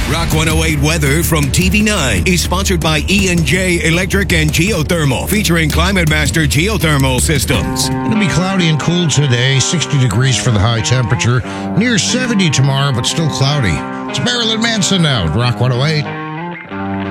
Rock 108 weather from TV9 is sponsored by E&J Electric and Geothermal, featuring Climate Master Geothermal Systems. It'll be cloudy and cool today, 60 degrees for the high temperature, near 70 tomorrow, but still cloudy. It's Marilyn Manson now at Rock 108.